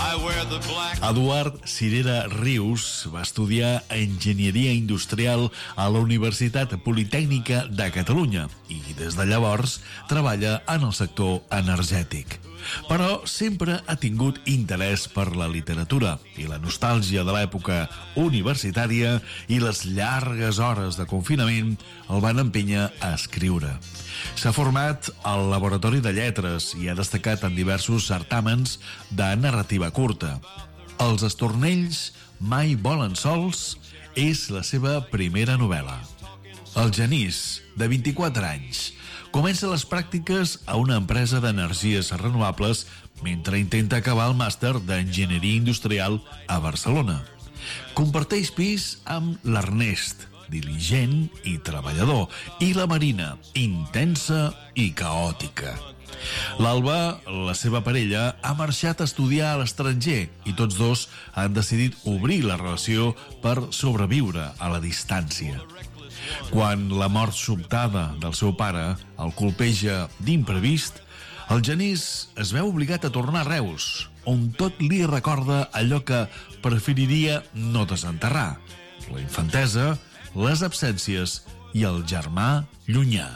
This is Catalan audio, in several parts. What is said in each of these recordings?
Eduard Cirera Rius va estudiar Enginyeria Industrial a la Universitat Politècnica de Catalunya i des de llavors treballa en el sector energètic. Però sempre ha tingut interès per la literatura i la nostàlgia de l'època universitària i les llargues hores de confinament el van empènyer a escriure. S'ha format al Laboratori de Lletres i ha destacat en diversos certàmens de narrativa curta. Els estornells mai volen sols és la seva primera novel·la. El Genís, de 24 anys, comença les pràctiques a una empresa d'energies renovables mentre intenta acabar el màster d'Enginyeria Industrial a Barcelona. Comparteix pis amb l'Ernest, diligent i treballador, i la Marina, intensa i caòtica. L'Alba, la seva parella, ha marxat a estudiar a l'estranger i tots dos han decidit obrir la relació per sobreviure a la distància. Quan la mort sobtada del seu pare el colpeja d'imprevist, el Genís es veu obligat a tornar a Reus, on tot li recorda allò que preferiria no desenterrar: la infantesa, les absències i el germà llunyà.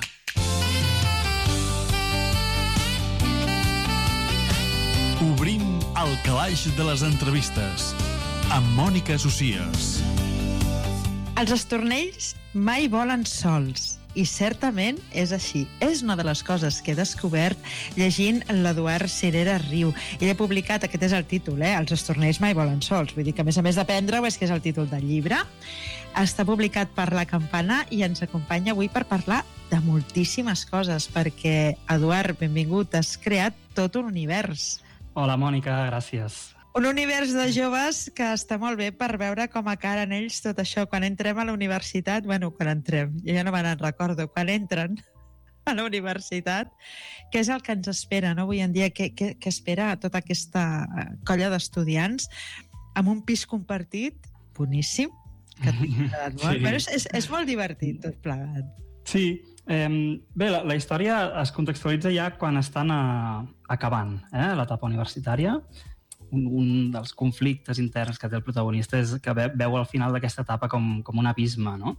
Obrim el calaix de les entrevistes amb Mònica Socias. Els estornells mai volen sols, i certament és així. És una de les coses que he descobert llegint l'Eduard Cirera Riu. Ell ha publicat, aquest és el títol, Els estornells mai volen sols. Vull dir que, a més d'aprendre-ho, és que és el títol del llibre. Està publicat per La Campana i ens acompanya avui per parlar de moltíssimes coses, perquè, Eduard, benvingut, has creat tot un univers. Hola, Mònica, gràcies. Un univers de joves que està molt bé per veure com acaren ells tot això. Quan entrem a la universitat, jo ja no me n'en recordo, quan entren a la universitat, què és el que ens espera, no? Avui en dia, què espera tota aquesta colla d'estudiants amb un pis compartit boníssim, que tinc quedat molt. Sí. Però és molt divertit tot plegat. Sí, bé, la història es contextualitza ja quan estan acabant l'etapa universitària. Un dels conflictes interns que té el protagonista és que veu al final d'aquesta etapa com un abisme, no?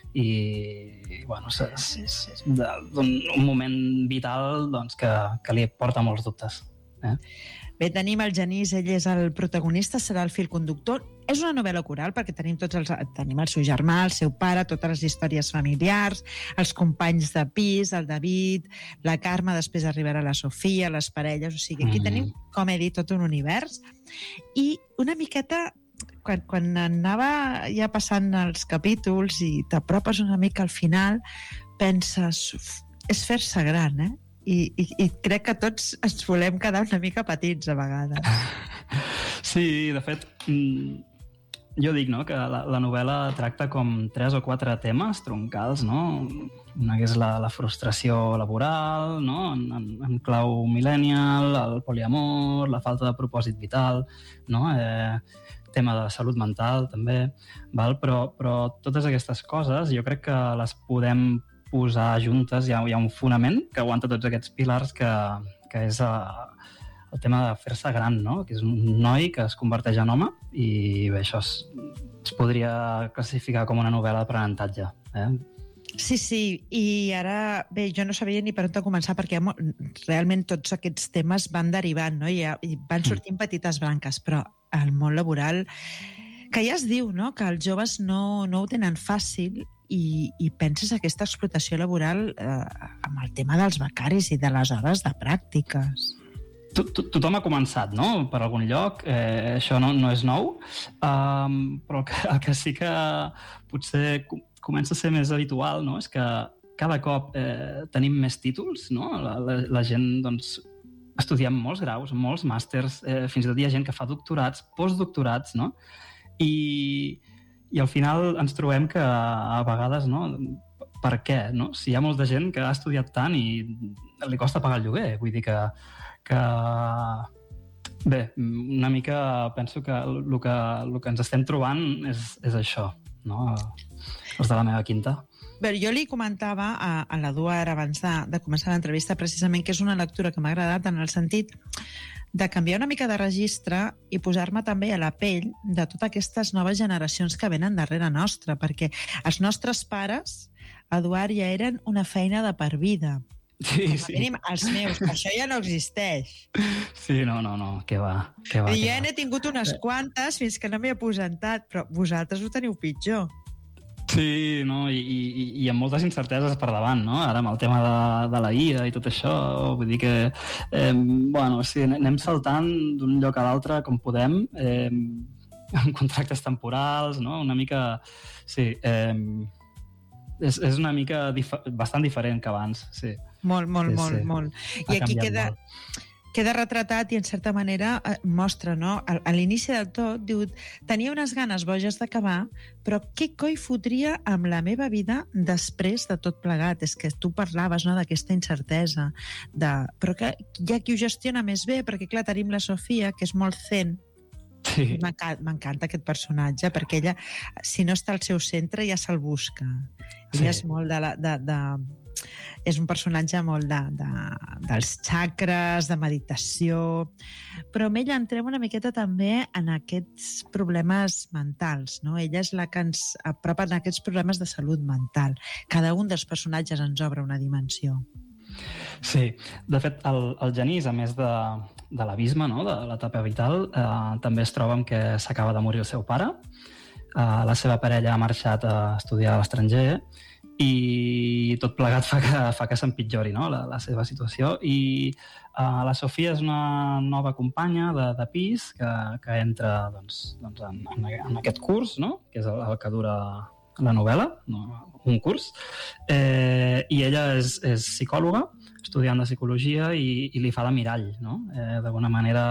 I bueno, és un moment vital doncs, que li porta molts dubtes. Bé, tenim el Genís, ell és el protagonista, serà el fil conductor. És una novel·la coral perquè tenim el seu germà, el seu pare, totes les històries familiars, els companys de pis, el David, la Carme, després arribarà la Sofia, les parelles, o sigui, aquí tenim, com he dit, tot un univers. I una miqueta, quan anava ja passant els capítols i t'apropes una mica al final, penses, és fer-se gran, I crec que tots ens volem quedar una mica petits a vegades. Sí, de fet, jo dic que la novel·la tracta com 3 o 4 temes troncals, no? Una que és la frustració laboral, no? En clau millennial, el poliamor, la falta de propòsit vital, no? Tema de salut mental també, val? Però totes aquestes coses jo crec que les podem posar juntes, hi ha un fonament que aguanta tots aquests pilars que és el tema de fer-se gran, no? Que és un noi que es converteix en home i bé, això es podria classificar com una novel·la d'aprenentatge. Sí, i ara, bé, jo no sabia ni per on començar perquè realment tots aquests temes van derivant, no? I van sortint petites branques, però el món laboral, que ja es diu, no? Que els joves no ho tenen fàcil i penses aquesta explotació laboral amb el tema dels becaris i de les hores de pràctiques. Tothom ha començat, no? Per algun lloc, això no és nou, però el que sí que potser comença a ser més habitual, no? És que cada cop tenim més títols, no? La gent, doncs, estudiem molts graus, molts màsters, fins i tot hi ha gent que fa doctorats, postdoctorats, no? I al final ens trobem que a vegades, no? Per què, no? Si hi ha molta gent que ha estudiat tant i li costa pagar el lloguer, vull dir que bé, una mica penso que el que ens estem trobant és això, no? Els de la meva quinta. Bé, jo li comentava a l'Eduard abans de començar l'entrevista precisament que és una lectura que m'ha agradat en el sentit de canviar una mica de registre i posar-me també a la pell de totes aquestes noves generacions que venen darrere nostra, perquè els nostres pares, Eduard, ja eren una feina de per vida. Sí, Com a mínim els meus, això ja no existeix. Sí, no, què va. I ja n'he tingut unes quantes fins que no m'hi he aposentat, però vosaltres ho teniu pitjor. Sí, no? I amb moltes incerteses per davant, no? Ara amb el tema de la IA i tot això, vull dir que sí, anem saltant d'un lloc a l'altre com podem, amb contractes temporals, no? Una mica... Sí, és una mica bastant diferent que abans, sí. Molt. I aquí queda retratat i, en certa manera, mostra, no? A l'inici del tot, diu, tenia unes ganes boges d'acabar, però què coi fotria amb la meva vida després de tot plegat? És que tu parlaves, no?, d'aquesta incertesa, però que hi ha qui ho gestiona més bé, perquè, clar, tenim la Sofia, que és molt zen. Sí. M'encanta aquest personatge, perquè ella, si no està al seu centre, ja se'l busca. Ella és molt és un personatge molt dels xacres, de meditació, però amb ella entrem una miqueta també en aquests problemes mentals, no? Ella és la que ens apropa en aquests problemes de salut mental. Cada un dels personatges ens obre una dimensió. Sí, de fet, el Genís, a més de l'abisme, no?, de l'etapa vital, també es troba amb que s'acaba de morir el seu pare, la seva parella ha marxat a estudiar a l'estranger, i tot plegat fa que s'empitjori, no?, la seva situació. I la Sofia és una nova companya de pis que entra en aquest curs, no?, que és el que dura la novel·la, un curs, i ella és psicòloga, estudiant de psicologia, i li fa de mirall, no? D'alguna manera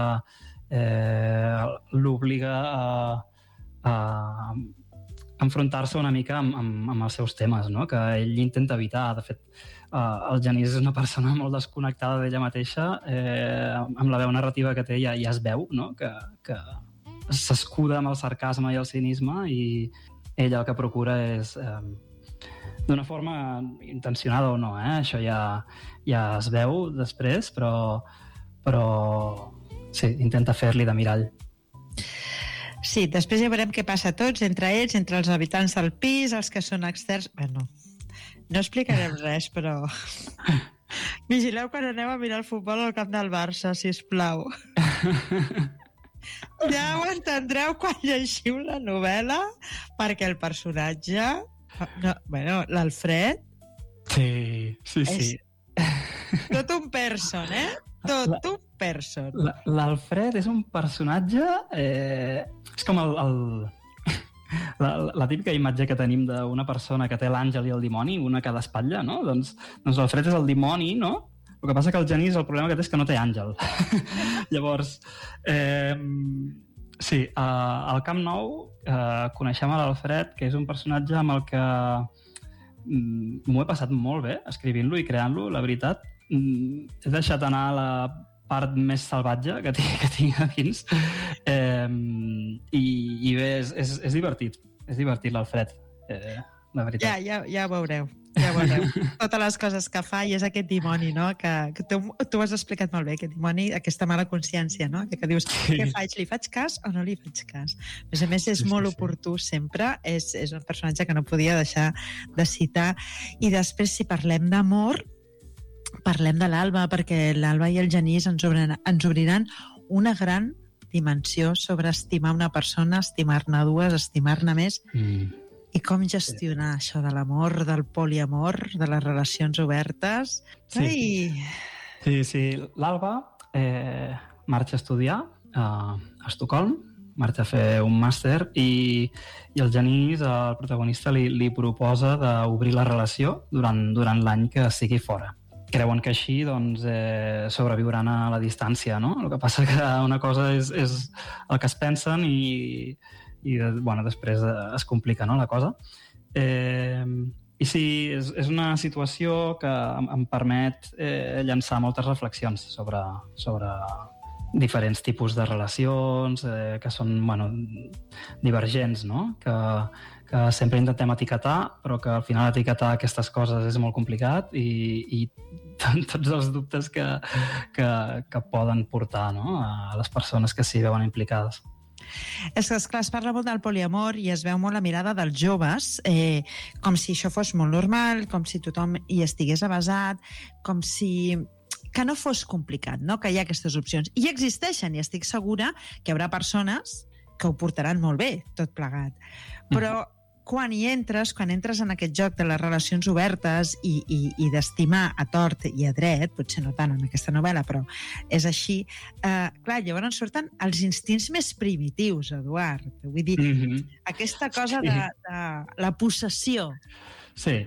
l'obliga a enfrontar-se una mica amb els seus temes, no?, que ell intenta evitar. De fet, el Genís és una persona molt desconnectada d'ella mateixa, amb la veu narrativa que té ja es veu, no?, que s'escuda amb el sarcasme i el cinisme, i ella el que procura és, d'una forma intencionada o no, això ja es veu després, però sí, intenta fer-li de mirall. Sí, després ja veurem què passa a tots, entre ells, entre els habitants del pis, els que són externs... Bueno, no explicarem res, però... Vigileu quan aneu a mirar el futbol al camp del Barça, sisplau. Ja ho entendreu quan llegiu la novel·la, perquè el personatge... l'Alfred... Sí. Tot un person, Tot un person. L'Alfred és un personatge... És com la típica imatge que tenim d'una persona que té l'àngel i el dimoni, una a cada espatlla, no? Doncs l'Alfred és el dimoni, no? El que passa que el Genís, el problema que té és que no té àngel. Llavors, sí, al Camp Nou coneixem a l'Alfred, que és un personatge amb el que m'ho he passat molt bé escrivint-lo i creant-lo, la veritat. He deixat anar la part més salvatge que tinc a dins, i bé, és divertit l'Alfred, la veritat. Ja ho veureu. Totes les coses que fa, i és aquest dimoni, no?, que tu ho has explicat molt bé, aquest dimoni, aquesta mala consciència, no?, que dius, què faig? Li faig cas o no li faig cas? A més, és molt oportú sempre, és un personatge que no podia deixar de citar. I després, si parlem d'amor, parlem de l'Alba, perquè l'Alba i el Genís ens obriran una gran dimensió sobre estimar una persona, estimar-ne dues, estimar-ne més, i com gestionar això de l'amor, del poliamor, de les relacions obertes. Sí. L'Alba marxa a estudiar a Estocolm, marxa a fer un màster, i el Genís, el protagonista, li proposa d'obrir la relació durant l'any que sigui fora. Creuen que així sobreviuran a la distància, no? El que passa que una cosa és el que es pensen i després es complica, no, la cosa. I sí, és una situació que em permet llançar moltes reflexions sobre diferents tipus de relacions que són divergents, no? Que sempre intentem etiquetar, però que al final etiquetar aquestes coses és molt complicat i tots els dubtes que poden portar, no? A les persones que s'hi veuen implicades. És que, esclar, es parla molt del poliamor i es veu molt la mirada dels joves, com si això fos molt normal, com si tothom hi estigués avasat, com si que no fos complicat, no? Que hi ha aquestes opcions. I existeixen, i estic segura que hi haurà persones que ho portaran molt bé, tot plegat. Però quan entres en aquest joc de les relacions obertes i d'estimar a tort i a dret, potser no tant en aquesta novel·la, però és així, clar, llavors surten els instints més primitius, Eduard. Vull dir, aquesta cosa de la possessió. Sí.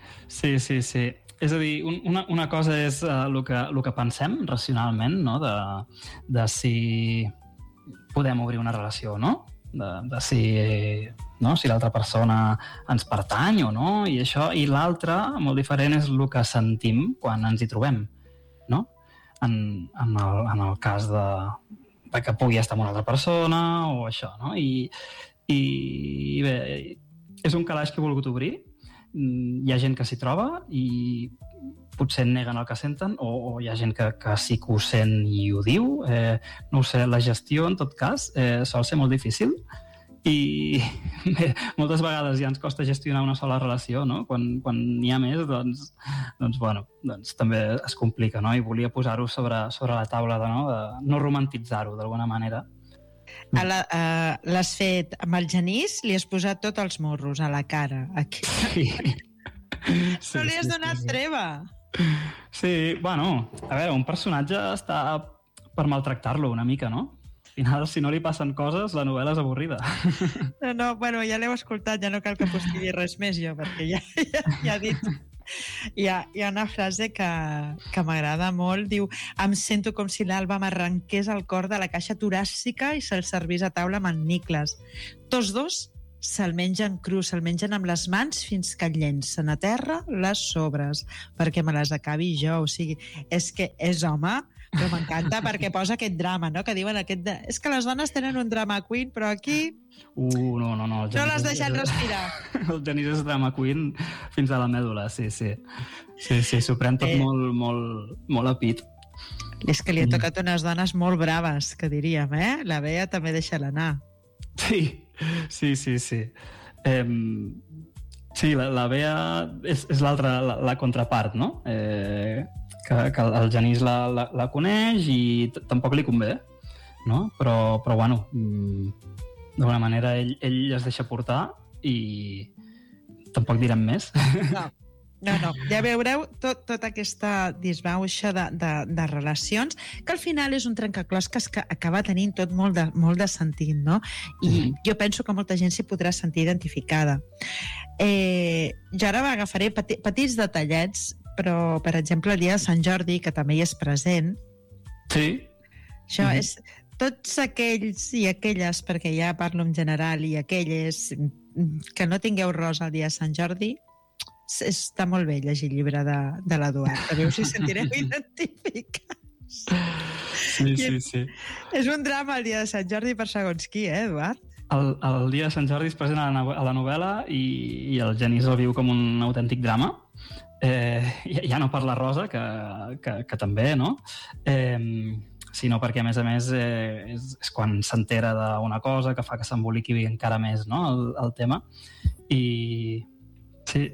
És a dir, una cosa és el que pensem racionalment, no? De si podem obrir una relació o no, de si l'altra persona ens pertany o no, i això, i l'altre, molt diferent, és el que sentim quan ens hi trobem, no? En el cas de que pugui estar amb una altra persona o això, no? I bé, és un calaix que he volgut obrir. Hi ha gent que s'hi troba i potser neguen el que senten, o hi ha gent que sí que ho sent i ho diu. No ho sé, la gestió, en tot cas, sol ser molt difícil i bé, moltes vegades ja ens costa gestionar una sola relació, no? Quan n'hi ha més, doncs també es complica, no? I volia posar-ho sobre la taula, de no romantitzar-ho d'alguna manera. L'has fet amb el Genís, li has posat tots els morros a la cara. Aquí. Sí. No li has donat treva. Sí, bueno, a veure, un personatge està per maltractar-lo una mica, no? Al final, si no li passen coses, la novel·la és avorrida. No, bueno, ja l'heu escoltat, ja no cal que postigui res més jo, perquè ja he dit... Hi ha una frase que m'agrada molt, diu: em sento com si l'Alba m'arrenqués el cor de la caixa toràcica i se'l servís a taula amb en Niklas. Tots dos se'l mengen cru, se'l mengen amb les mans fins que llencen a terra les sobres, perquè me les acabi jo. O sigui, és que és home, però m'encanta perquè posa aquest drama, no? Que diuen és que les dones tenen un drama queen, però aquí... No. No l'has deixat respirar. El Genís és drama queen fins a la mèdula, sí. S'ho pren tot molt a pit. És que li ha tocat unes dones molt braves, que diríem, eh? La Bea també deixa-la anar. Sí. Sí, la Bea és l'altra, la contrapart, no? Que el Genís la coneix i tampoc li convé, no? Però bueno, d'alguna manera ell es deixa portar i tampoc direm més. No. Ja veureu tota aquesta disbauxa de relacions, que al final és un trencaclosques que acaba tenint tot molt de sentit, no? I jo penso que molta gent s'hi podrà sentir identificada. Jo ara agafaré petits detallets, però, per exemple, el dia de Sant Jordi, que també hi és present. Sí. Això és... Tots aquells i aquelles, perquè ja parlo en general, i aquelles que no tingueu rosa el dia de Sant Jordi, està molt bé llegir el llibre de l'Eduard. A veure si sentireu identificats. Sí. És un drama el dia de Sant Jordi per segons qui, Eduard? El dia de Sant Jordi és present a la novel·la i el Genís el viu com un autèntic drama. Ja no per la Rosa, que també, no? Sinó perquè, a més, és quan s'entera d'una cosa que fa que s'emboliqui encara més, no?, el tema. I sí.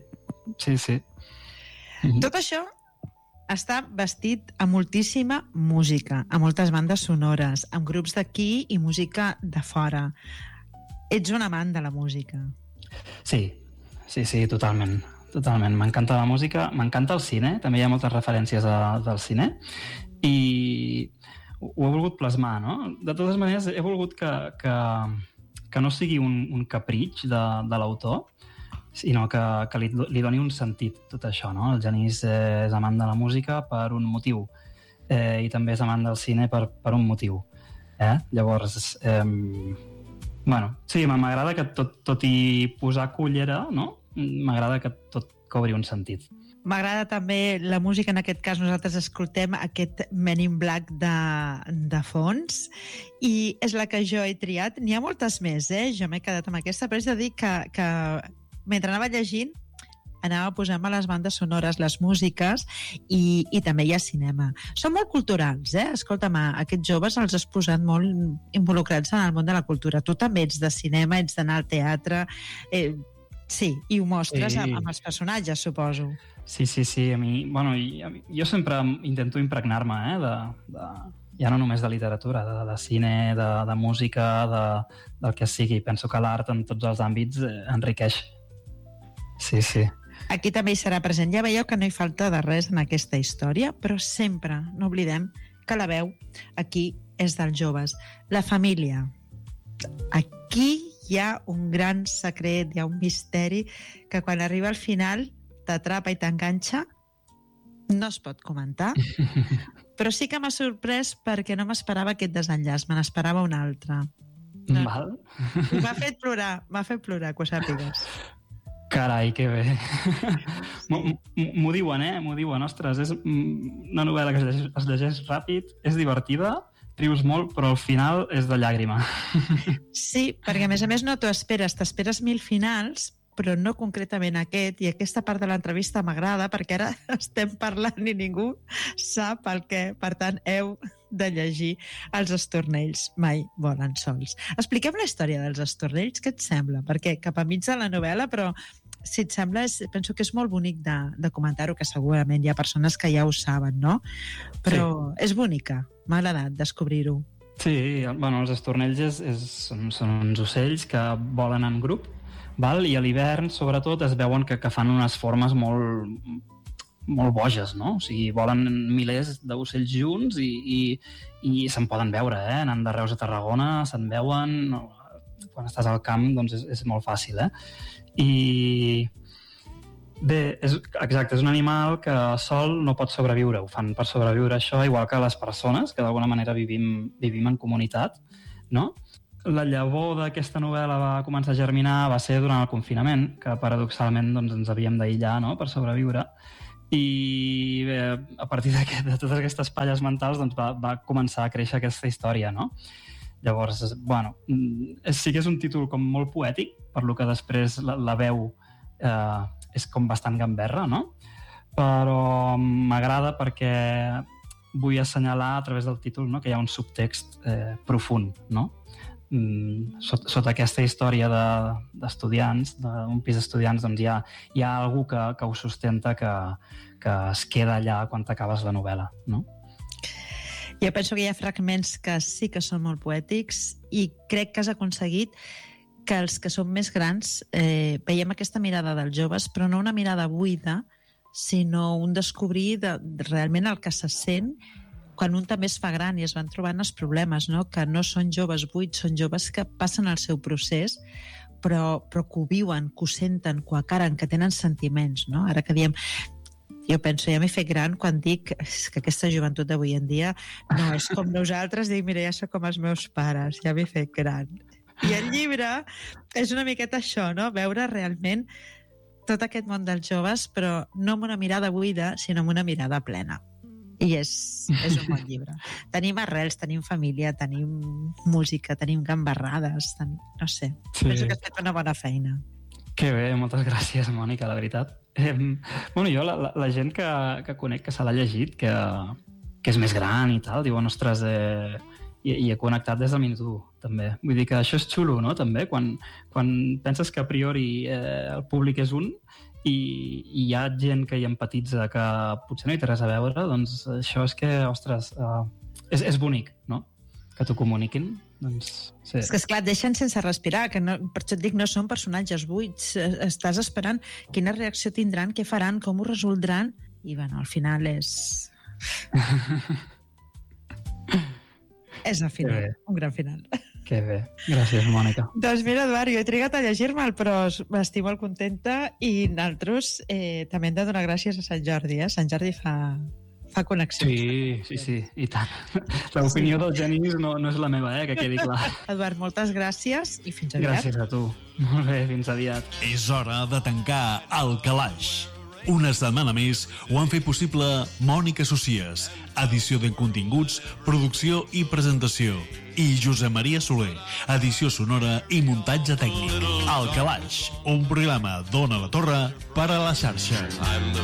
Tot això està vestit amb moltíssima música, amb moltes bandes sonores, amb grups d'aquí i música de fora. Ets un amant de la música. Sí, totalment. M'encanta la música, m'encanta el cine, també hi ha moltes referències del cine, i ho he volgut plasmar, no? De totes maneres, he volgut que no sigui un capritx de l'autor, sinó que li doni un sentit tot això, no? El Genís és amant de la música per un motiu, i també és amant del cine per un motiu. Llavors, bueno, sí, m'agrada que tot i posar cullera, no? M'agrada que tot cobri un sentit. M'agrada també la música, en aquest cas nosaltres escoltem aquest Men in Black de fons, i és la que jo he triat. N'hi ha moltes més, jo m'he quedat amb aquesta, però és de dir que mentre anava llegint anava posant-me les bandes sonores, les músiques, i també hi ha cinema. Són molt culturals, Escolta'm, aquests joves els has posat molt involucrats en el món de la cultura. Tu també ets de cinema, ets d'anar al teatre... Sí, i ho mostres amb els personatges, suposo. Sí. A mi, jo sempre intento impregnar-me, ja no només de literatura, de cine, de música, del que sigui. Penso que l'art en tots els àmbits enriqueix. Sí. Aquí també hi serà present. Ja veieu que no hi falta de res en aquesta història, però sempre no oblidem que la veu aquí és dels joves. La família. Aquí hi ha un gran secret, hi ha un misteri que quan arriba al final t'atrapa i t'enganxa. No es pot comentar, però sí que m'ha sorprès perquè no m'esperava aquest desenllaç, me n'esperava un altre. Val. M'ha fet plorar, que ho sàpigues. Carai, que bé. M'ho diuen, M'ho diuen. Ostres, és una novel·la que es llegeix ràpid, és divertida, rius molt, però al final és de llàgrima. Sí, perquè a més no t'ho esperes, t'esperes 1000 finals, però no concretament aquest, i aquesta part de l'entrevista m'agrada perquè ara estem parlant i ningú sap el què. Per tant, heu de llegir Els estornells mai volen sols. Expliquem la història dels estornells, què et sembla? Perquè cap a mig de la novel·la, però si et sembla, penso que és molt bonic de comentar-ho, que segurament hi ha persones que ja ho saben, no? Però és bonica, m'ha agradat descobrir-ho. Sí, els estornells són uns ocells que volen en grup, i a l'hivern, sobretot, es veuen que fan unes formes molt boges, no? O sigui, volen milers d'ocells junts i se'n poden veure, anant de Reus a Tarragona, se'n veuen... Quan estàs al camp, doncs és molt fàcil, I bé, exacte, és un animal que sol no pot sobreviure, ho fan per sobreviure això, igual que les persones, que d'alguna manera vivim en comunitat, no? La llavor d'aquesta novel·la va començar a germinar va ser durant el confinament, que paradoxalment doncs, ens havíem d'aïllar, no?, per sobreviure, i bé, a partir de totes aquestes palles mentals doncs, va començar a créixer aquesta història, no? Llavors, sí que és un títol com molt poètic, per lo que després la veu és com bastant gamberra, no? Però m'agrada perquè vull assenyalar a través del títol, no?, que hi ha un subtext profund, no? Sota aquesta història d'estudiants, d'un pis d'estudiants, doncs hi ha algú que ho sustenta, que es queda allà quan t'acabes la novel·la, no? Jo penso que hi ha fragments que sí que són molt poètics i crec que has aconseguit que els que són més grans veiem aquesta mirada dels joves, però no una mirada buida, sinó un descobrir realment el que se sent quan un també es fa gran i es van trobant els problemes, no? Que no són joves buits, són joves que passen el seu procés, però que ho viuen, que ho senten, que ho acaren, que tenen sentiments, no? Ara que diem... Jo penso, ja m'he fet gran quan dic que aquesta joventut d'avui en dia no és com nosaltres, dic, mira, ja soc com els meus pares, ja m'he fet gran. I el llibre és una miqueta això, no? Veure realment tot aquest món dels joves, però no amb una mirada buida, sinó amb una mirada plena. I és un bon llibre. Tenim arrels, tenim família, tenim música, tenim gambarrades, no sé. Sí. Penso que has fet una bona feina. Que bé, moltes gràcies, Mònica, la veritat. Jo, la gent que conec que se l'ha llegit, que és més gran i tal, diuen, ostres, i he connectat des del minut 1, també. Vull dir que això és xulo, no?, també, quan penses que a priori el públic és un i hi ha gent que hi empatitza que potser no hi té res a veure, doncs això és que, ostres, és bonic, no?, que t'ho comuniquin. Doncs, sí. És que, esclar, et deixen sense respirar, que no, per això et dic, no són personatges buits, estàs esperant quina reacció tindran, què faran, com ho resoldran, i al final és... és el final, un gran final. Que bé, gràcies, Mònica. Doncs mira, Eduard, jo he trigat a llegir-me'l, però m'estic molt contenta i nosaltres també hem de donar gràcies a Sant Jordi, Sant Jordi fa connexions. Sí, i tant. L'opinió dels genis no és la meva, que quedi clar. Eduard, moltes gràcies i fins aviat. Gràcies a tu. Molt bé, fins aviat. És hora de tancar el calaix. Una setmana més ho han fet possible Mònica Socies, edició de continguts, producció i presentació, i Josep Maria Soler, edició sonora i muntatge tècnic. El Calaix, un programa d'Ona la Torre per a la xarxa.